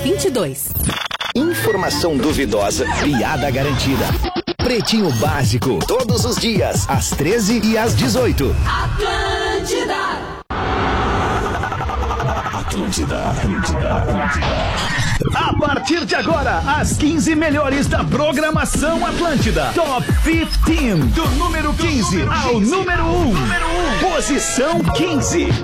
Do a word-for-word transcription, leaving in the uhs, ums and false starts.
vinte e dois. Informação duvidosa, piada garantida. Pretinho Básico, todos os dias, às treze e às dezoito. Atlântida! Atlântida, Atlântida, Atlântida. A partir de agora, as quinze melhores da programação Atlântida. Top quinze, do número quinze ao número um. Posição quinze.